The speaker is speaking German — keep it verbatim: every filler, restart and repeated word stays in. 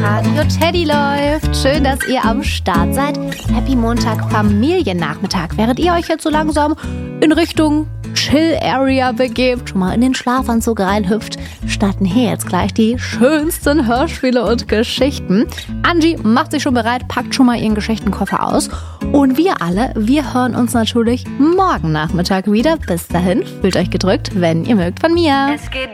Radio Teddy läuft. Schön, dass ihr am Start seid. Happy Montag Familiennachmittag. Während ihr euch jetzt so langsam in Richtung Chill-Area begebt, schon mal in den Schlafanzug reinhüpft, starten hier jetzt gleich die schönsten Hörspiele und Geschichten. Angie macht sich schon bereit, packt schon mal ihren Geschichtenkoffer aus. Und wir alle, wir hören uns natürlich morgen Nachmittag wieder. Bis dahin, fühlt euch gedrückt, wenn ihr mögt, von mir. Es geht